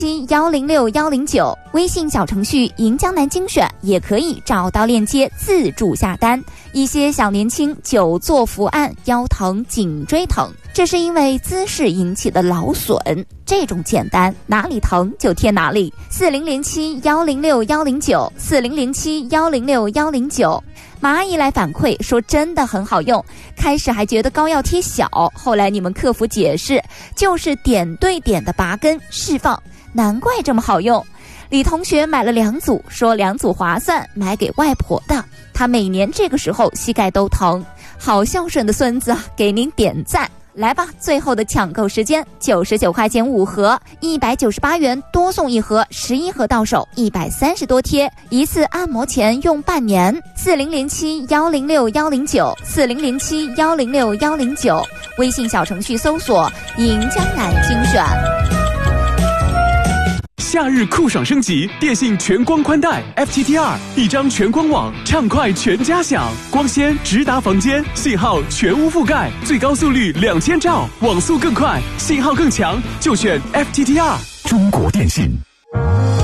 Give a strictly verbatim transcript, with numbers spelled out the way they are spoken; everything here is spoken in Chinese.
七幺零六幺零九，微信小程序银江南精选也可以找到链接自助下单。一些小年轻久坐伏案，腰疼颈椎疼，这是因为姿势引起的劳损，这种简单，哪里疼就贴哪里。四零零七幺零六幺零九，四零零七幺零六幺零九。马阿姨来反馈说真的很好用，开始还觉得膏药贴小，后来你们客服解释就是点对点的拔根释放，难怪这么好用。李同学买了两组，说两组划算，买给外婆的，她每年这个时候膝盖都疼，好孝顺的孙子，给您点赞。来吧，最后的抢购时间，九十九块钱五盒，一百九十八元多送一盒，十一盒到手，一百三十多贴，一次按摩钱用半年。四零零七幺零六幺零九，四零零七幺零六幺零九，微信小程序搜索“银江南精选”。 夏日酷爽升级，电信全光宽带 F T T 二，一张全光网，畅快全家享，光纤直达房间，信号全屋覆盖，最高速率两千兆，网速更快，信号更强，就选 F T T 二。 中国电信。